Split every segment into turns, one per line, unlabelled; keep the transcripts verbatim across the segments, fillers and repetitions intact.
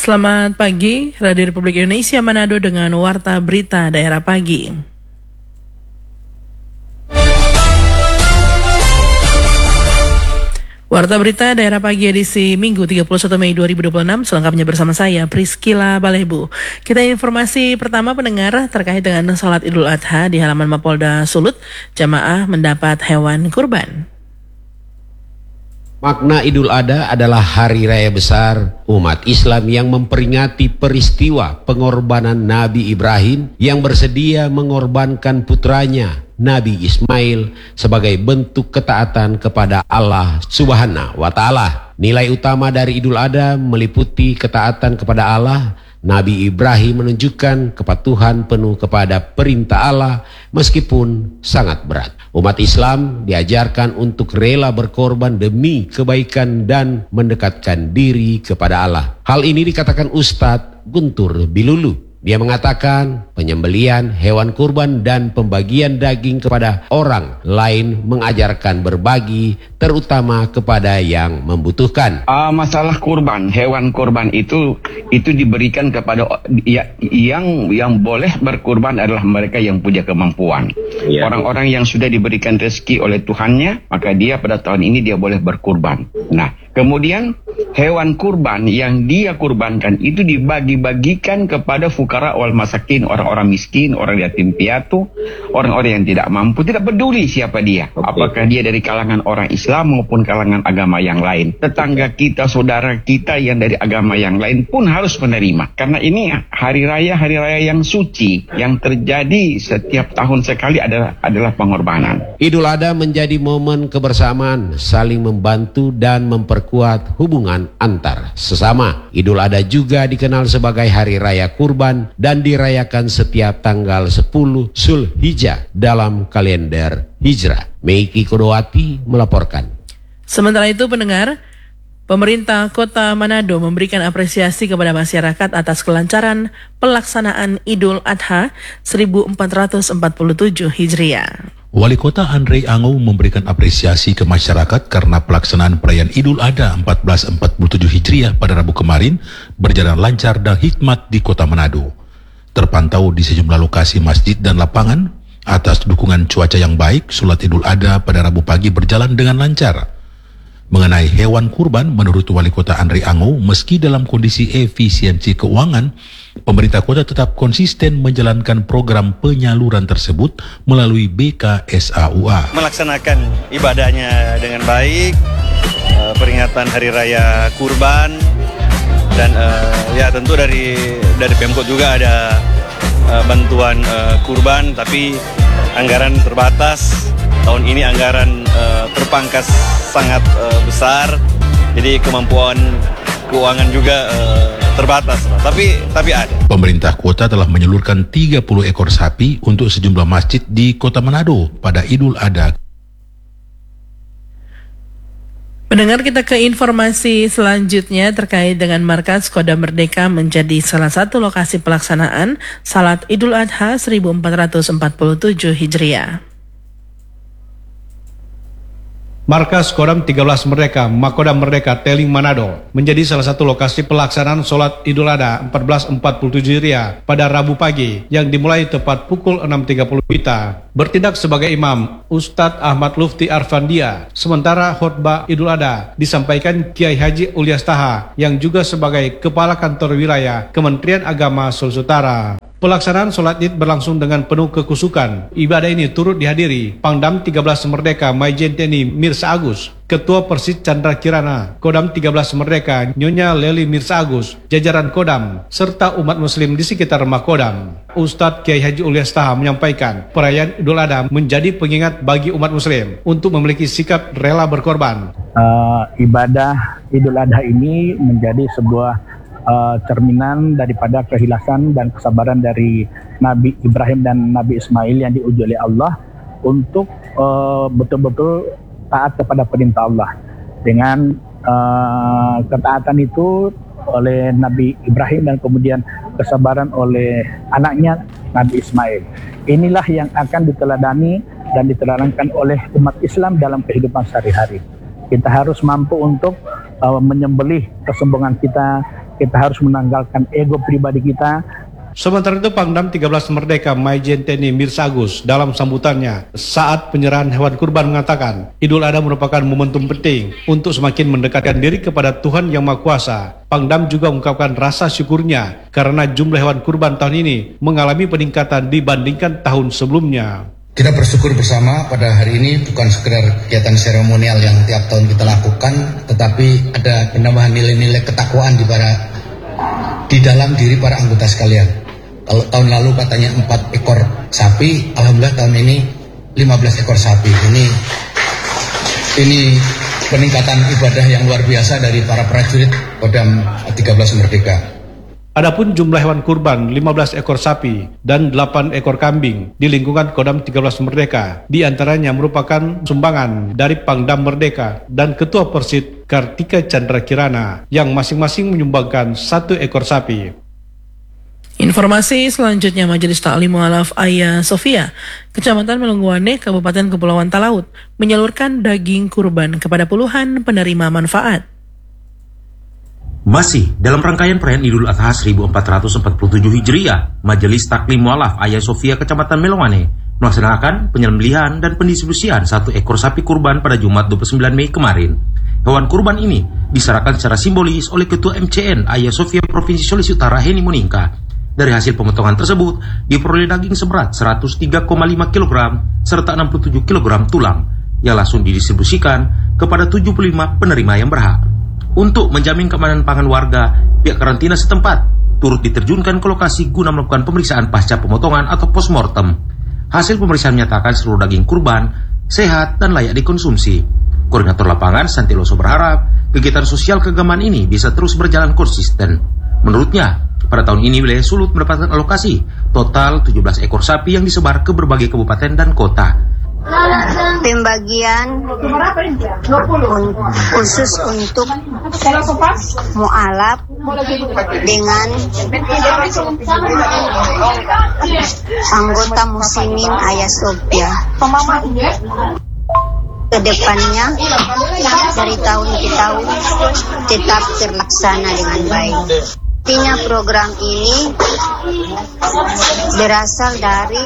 Selamat pagi, Radio Republik Indonesia Manado dengan Warta Berita Daerah Pagi. Warta Berita Daerah Pagi edisi Minggu tiga puluh satu Mei dua ribu dua puluh enam, selengkapnya bersama saya Priscila Balebu. Kita informasi pertama pendengar terkait dengan salat Idul Adha di halaman Mapolda Sulut, jamaah mendapat hewan kurban.
Makna Idul Adha adalah hari raya besar umat Islam yang memperingati peristiwa pengorbanan Nabi Ibrahim yang bersedia mengorbankan putranya Nabi Ismail sebagai bentuk ketaatan kepada Allah Subhanahu wa Ta'ala. Nilai utama dari Idul Adha meliputi ketaatan kepada Allah. Nabi Ibrahim menunjukkan kepatuhan penuh kepada perintah Allah meskipun sangat berat. Umat Islam diajarkan untuk rela berkorban demi kebaikan dan mendekatkan diri kepada Allah. Hal ini dikatakan Ustadz Guntur Bilulu. Dia mengatakan penyembelihan hewan kurban dan pembagian daging kepada orang lain mengajarkan berbagi, terutama kepada yang membutuhkan.
Uh, masalah kurban, hewan kurban itu itu diberikan kepada ya, yang yang boleh berkurban adalah mereka yang punya kemampuan. Ya. Orang-orang yang sudah diberikan rezeki oleh Tuhannya, maka dia pada tahun ini dia boleh berkurban. Nah, kemudian hewan kurban yang dia kurbankan itu dibagi-bagikan kepada fukara wal masakin, orang-orang miskin, orang yatim piatu, orang-orang yang tidak mampu, tidak peduli siapa dia. Okay. Apakah dia dari kalangan orang Islam maupun kalangan agama yang lain. Tetangga kita, saudara kita yang dari agama yang lain pun harus menerima. Karena ini hari raya, hari raya yang suci, yang terjadi setiap tahun sekali adalah, adalah pengorbanan.
Idul Adha menjadi momen kebersamaan, saling membantu dan memperkuat hubungan antar sesama. Idul Adha juga dikenal sebagai hari raya kurban dan dirayakan setiap tanggal sepuluh Zulhijjah dalam kalender Hijrah. Meiki Kodowati melaporkan.
Sementara itu pendengar, pemerintah Kota Manado memberikan apresiasi kepada masyarakat atas kelancaran pelaksanaan Idul Adha seribu empat ratus empat puluh tujuh Hijriah.
Wali Kota Andre Ango memberikan apresiasi ke masyarakat karena pelaksanaan perayaan Idul Adha seribu empat ratus empat puluh tujuh Hijriah pada Rabu kemarin berjalan lancar dan hikmat di Kota Manado. Terpantau di sejumlah lokasi masjid dan lapangan, atas dukungan cuaca yang baik, sholat Idul Adha pada Rabu pagi berjalan dengan lancar. Mengenai hewan kurban, menurut Wali Kota Andre Ango, meski dalam kondisi efisiensi keuangan, pemerintah kota tetap konsisten menjalankan program penyaluran tersebut melalui B K S A U A.
Melaksanakan ibadahnya dengan baik, peringatan Hari Raya Kurban, dan uh, ya tentu dari dari Pemkot juga ada uh, bantuan uh, kurban, tapi anggaran terbatas. Tahun ini anggaran uh, terpangkas sangat uh, besar, jadi kemampuan keuangan juga uh, terbatas, tapi tapi ada.
Pemerintah kota telah menyalurkan tiga puluh ekor sapi untuk sejumlah masjid di Kota Manado pada Idul Adha.
Pendengar, kita ke informasi selanjutnya terkait dengan markas Kodam Merdeka menjadi salah satu lokasi pelaksanaan salat Idul Adha seribu empat ratus empat puluh tujuh Hijriah.
Markas Kodam tiga belas Merdeka, Makodam Merdeka, Teling Manado menjadi salah satu lokasi pelaksanaan sholat Idul Adha seribu empat ratus empat puluh tujuh Hijriah pada Rabu pagi yang dimulai tepat pukul enam tiga puluh W I B Ta. Bertindak sebagai imam, Ustadz Ahmad Lufti Arfandia. Sementara khutbah Idul Adha disampaikan Kiai Haji Ulias Taha yang juga sebagai Kepala Kantor Wilayah Kementerian Agama Sulawesi Utara. Pelaksanaan sholat Id berlangsung dengan penuh kekusukan. Ibadah ini turut dihadiri Pangdam tiga belas Merdeka Maijen T N I Mirsa Agus, Ketua Persis Chandra Kirana, Kodam tiga belas Merdeka Nyonya Leli Mirsa Agus, jajaran Kodam, serta umat muslim di sekitar Makodam. Ustadz Kiai Haji Ulias Taha menyampaikan perayaan Idul Adha menjadi pengingat bagi umat muslim untuk memiliki sikap rela berkorban.
Uh, ibadah Idul Adha ini menjadi sebuah Uh, cerminan daripada keikhlasan dan kesabaran dari Nabi Ibrahim dan Nabi Ismail yang diuji oleh Allah untuk uh, betul-betul taat kepada perintah Allah. Dengan uh, ketaatan itu oleh Nabi Ibrahim dan kemudian kesabaran oleh anaknya Nabi Ismail. Inilah yang akan diteladani dan diteladangkan oleh umat Islam dalam kehidupan sehari-hari. Kita harus mampu untuk uh, menyembelih kesombongan kita, kita harus menanggalkan ego pribadi kita.
Sementara itu Pangdam tiga belas Merdeka Maijen T N I Mirsagus dalam sambutannya saat penyerahan hewan kurban mengatakan Idul Adha merupakan momentum penting untuk semakin mendekatkan diri kepada Tuhan Yang Maha Kuasa. Pangdam juga mengungkapkan rasa syukurnya karena jumlah hewan kurban tahun ini mengalami peningkatan dibandingkan tahun sebelumnya.
Kita bersyukur bersama pada hari ini bukan sekedar kegiatan seremonial yang tiap tahun kita lakukan, tetapi ada penambahan nilai-nilai ketakwaan di para di dalam diri para anggota sekalian. Kalau tahun lalu katanya empat ekor sapi, alhamdulillah tahun ini lima belas ekor sapi. Ini ini peningkatan ibadah yang luar biasa dari para prajurit Kodam tiga belas Merdeka.
Adapun jumlah hewan kurban lima belas ekor sapi dan delapan ekor kambing di lingkungan Kodam tiga belas Merdeka. Di antaranya merupakan sumbangan dari Pangdam Merdeka dan Ketua Persid Kartika Chandra Kirana yang masing-masing menyumbangkan satu ekor sapi.
Informasi selanjutnya, Majelis Taklim Mu'alaf Aya Sofia, Kecamatan Melungwane, Kabupaten Kepulauan Talaut, menyalurkan daging kurban kepada puluhan penerima manfaat.
Masih dalam rangkaian perayaan Idul Adha seribu empat ratus empat puluh tujuh Hijriah, Majelis Taklim Mu'alaf Aya Sofia Kecamatan Melungwane melaksanakan penyembelihan dan pendistribusian satu ekor sapi kurban pada Jumat dua puluh sembilan Mei kemarin. Hewan kurban ini diserahkan secara simbolis oleh Ketua M C N Aya Sofia Provinsi Sulawesi Utara Heni Moningka. Dari hasil pemotongan tersebut, diperoleh daging seberat seratus tiga koma lima kilogram serta enam puluh tujuh kilogram tulang yang langsung didistribusikan kepada tujuh puluh lima penerima yang berhak. Untuk menjamin keamanan pangan warga, pihak karantina setempat turut diterjunkan ke lokasi guna melakukan pemeriksaan pasca pemotongan atau postmortem. Hasil pemeriksaan menyatakan seluruh daging kurban sehat dan layak dikonsumsi. Koordinator lapangan Santiloso berharap kegiatan sosial keagamaan ini bisa terus berjalan konsisten. Menurutnya, pada tahun ini wilayah Sulut mendapatkan alokasi total tujuh belas ekor sapi yang disebar ke berbagai kabupaten dan kota.
Pembagian khusus untuk mu'alaf dengan anggota muslimin Aya Sofia. Kedepannya dari tahun ke tahun tetap terlaksana dengan baik. Intinya program ini berasal dari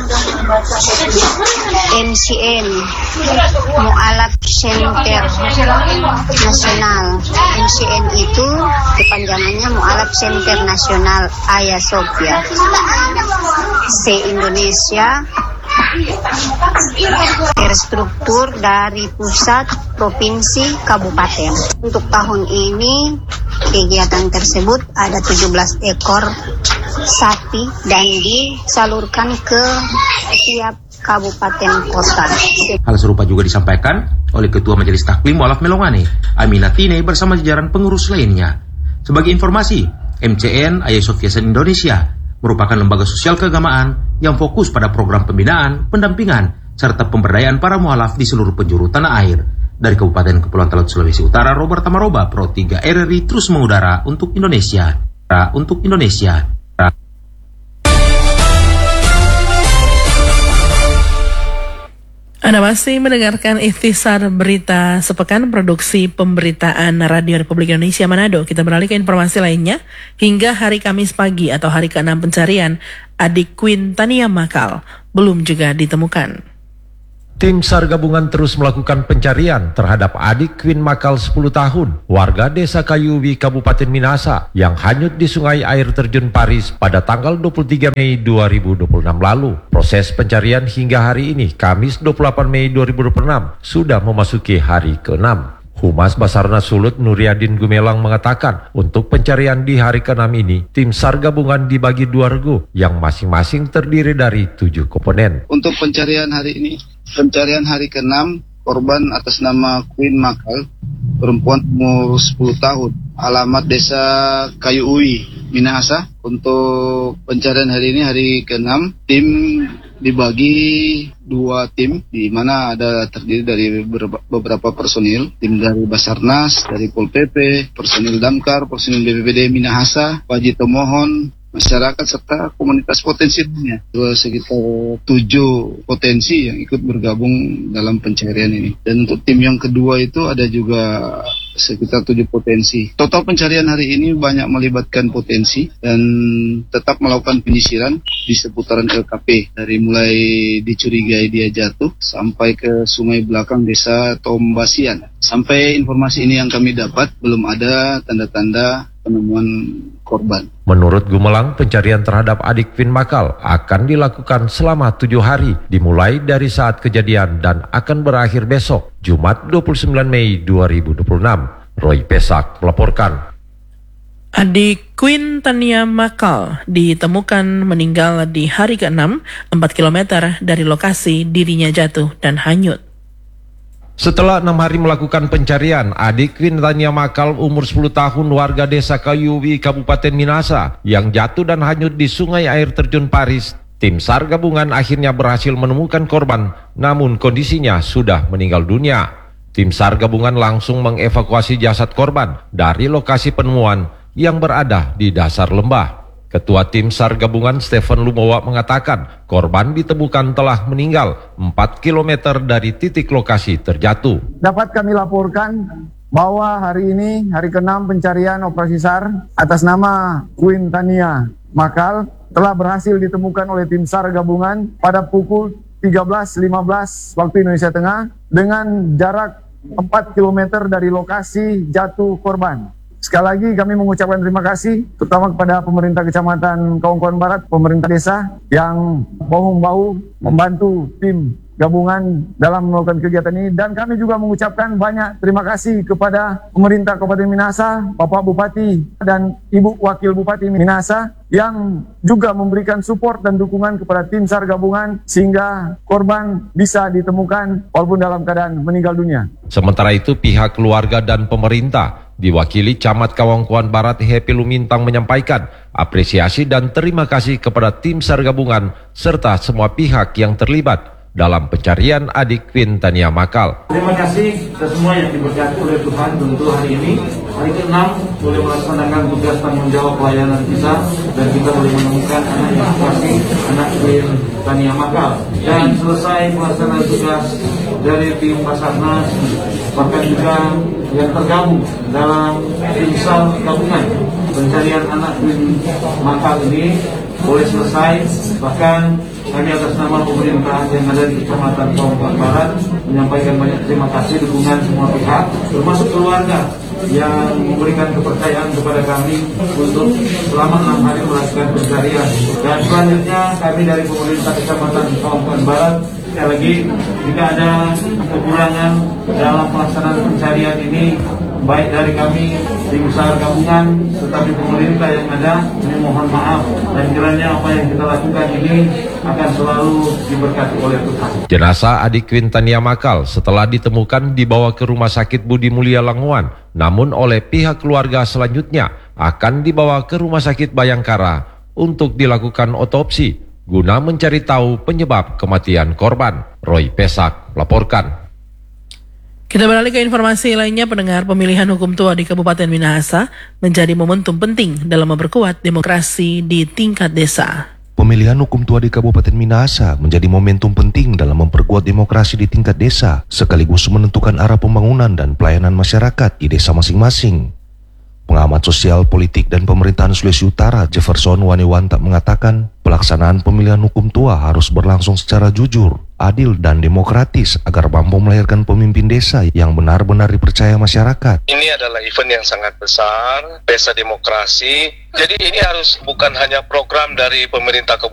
M C N Mu'alaf Center Nasional. M C N itu kepanjangannya Mu'alaf Center Nasional Aya Sofia se-Indonesia, terstruktur dari pusat, provinsi, kabupaten. Untuk tahun ini kegiatan tersebut ada tujuh belas ekor sapi dan disalurkan ke setiap kabupaten kota.
Hal serupa juga disampaikan oleh Ketua Majelis Taklim Mu'alaf Melongane, Aminatine bersama jajaran pengurus lainnya. Sebagai informasi, M C N Aya Sofia se-Indonesia merupakan lembaga sosial keagamaan yang fokus pada program pembinaan, pendampingan, serta pemberdayaan para mu'alaf di seluruh penjuru tanah air. Dari Kabupaten Kepulauan Talaut Sulawesi Utara, Robert Tamaroba, Pro tiga R R I terus mengudara untuk Indonesia. Untuk Indonesia.
Anda masih mendengarkan Ikhtisar Berita Sepekan Produksi Pemberitaan Radio Republik Indonesia Manado. Kita beralih ke informasi lainnya. Hingga hari Kamis pagi atau hari keenam pencarian, adik Queen Tania Makal belum juga ditemukan.
Tim SAR gabungan terus melakukan pencarian terhadap adik Queen Makal sepuluh tahun, warga Desa Kayuwi, Kabupaten Minahasa, yang hanyut di sungai air terjun Paris pada tanggal dua puluh tiga Mei dua ribu dua puluh enam lalu. Proses pencarian hingga hari ini, Kamis dua puluh delapan Mei dua ribu dua puluh enam, sudah memasuki hari keenam. Humas Basarnas Sulut Nuryadin Gumelang mengatakan, untuk pencarian di hari keenam ini, tim SAR gabungan dibagi dua regu yang masing-masing terdiri dari tujuh komponen.
Untuk pencarian hari ini, pencarian hari keenam, korban atas nama Queen Makal, perempuan umur sepuluh tahun, alamat Desa Kayuwi, Minahasa. Untuk pencarian hari ini, hari keenam, tim dibagi dua tim, di mana ada terdiri dari beberapa personil, tim dari Basarnas, dari Pol P P, personil Damkar, personil B P B D Minahasa, Wajib Tomohon, masyarakat serta komunitas potensi dunia. Sekitar tujuh potensi yang ikut bergabung dalam pencarian ini. Dan untuk tim yang kedua itu ada juga sekitar tujuh potensi. Total pencarian hari ini banyak melibatkan potensi dan tetap melakukan penyisiran di seputaran L K P. Dari mulai dicurigai dia jatuh sampai ke sungai belakang desa Tombasian. Sampai informasi ini yang kami dapat belum ada tanda-tanda penemuan korban.
Menurut Gumelang, pencarian terhadap adik Queen Makal akan dilakukan selama tujuh hari, dimulai dari saat kejadian dan akan berakhir besok, Jumat dua puluh sembilan Mei dua ribu dua puluh enam. Roy Pesak melaporkan.
Adik Queen Tania Makal ditemukan meninggal di hari keenam, empat kilometer dari lokasi dirinya jatuh dan hanyut.
Setelah enam hari melakukan pencarian, adik Queen Tania Makal umur sepuluh tahun warga desa Kayuwi, Kabupaten Minasa yang jatuh dan hanyut di sungai air terjun Paris, tim SAR gabungan akhirnya berhasil menemukan korban, namun kondisinya sudah meninggal dunia. Tim SAR gabungan langsung mengevakuasi jasad korban dari lokasi penemuan yang berada di dasar lembah. Ketua Tim SAR gabungan Stephen Lumowa mengatakan korban ditemukan telah meninggal empat kilometer dari titik lokasi terjatuh.
Dapat kami laporkan bahwa hari ini, hari keenam pencarian operasi SAR atas nama Queen Tania Makal telah berhasil ditemukan oleh Tim SAR gabungan pada pukul tiga belas lima belas waktu Indonesia Tengah dengan jarak empat kilometer dari lokasi jatuh korban. Sekali lagi kami mengucapkan terima kasih terutama kepada pemerintah Kecamatan Kaungkuan Barat, pemerintah desa yang bahu-membahu membantu tim gabungan dalam melakukan kegiatan ini, dan kami juga mengucapkan banyak terima kasih kepada pemerintah Kabupaten Minasa, Bapak Bupati dan Ibu Wakil Bupati Minasa yang juga memberikan support dan dukungan kepada tim SAR gabungan sehingga korban bisa ditemukan walaupun dalam keadaan meninggal dunia.
Sementara itu pihak keluarga dan pemerintah diwakili Camat Kaungkuan Barat Happy Lumintang menyampaikan apresiasi dan terima kasih kepada tim SAR gabungan serta semua pihak yang terlibat dalam pencarian adik Queen Tania Makal.
Terima kasih ke semua yang diberkati oleh Tuhan. Tentu hari ini, hari keenam, boleh melaksanakan tugas tanggung jawab pelayanan kita dan kita boleh menemukan anak yang kasih, anak Queen Tania Makal. Dan selesai pelaksanaan tugas dari tim Basarnas, bahkan juga yang tergabung dalam tim SAR gabungan pencarian anak Queen Makal ini boleh selesai. Bahkan kami atas nama pemerintah yang ada di Kecamatan Kaungkuan Barat menyampaikan banyak terima kasih dukungan semua pihak, termasuk keluarga yang memberikan kepercayaan kepada kami untuk selama enam hari melakukan pencarian. Dan selanjutnya kami dari pemerintah Kecamatan Kaungkuan Barat, sekali lagi jika ada kekurangan dalam pelaksanaan pencarian ini, baik dari kami tim SAR gabungan tetapi pemerintah yang ada, ini mohon maaf dan kiranya apa yang kita lakukan ini akan selalu diberkati oleh Tuhan.
Jenazah adik Queen Tania Makal setelah ditemukan dibawa ke Rumah Sakit Budi Mulia Languan, namun oleh pihak keluarga selanjutnya akan dibawa ke Rumah Sakit Bayangkara untuk dilakukan otopsi guna mencari tahu penyebab kematian korban. Roy Pesak melaporkan.
Kita beralih ke informasi lainnya. Pendengar, pemilihan hukum tua di Kabupaten Minahasa menjadi momentum penting dalam memperkuat demokrasi di tingkat desa.
Pemilihan hukum tua di Kabupaten Minahasa menjadi momentum penting dalam memperkuat demokrasi di tingkat desa, sekaligus menentukan arah pembangunan dan pelayanan masyarakat di desa masing-masing. Pengamat sosial, politik, dan pemerintahan Sulawesi Utara, Jefferson Waniwanta mengatakan, pelaksanaan pemilihan hukum tua harus berlangsung secara jujur, adil, dan demokratis agar mampu melahirkan pemimpin desa yang benar-benar dipercaya masyarakat.
Ini adalah event yang sangat besar, pesta demokrasi. Jadi ini harus bukan hanya program dari pemerintah kabupaten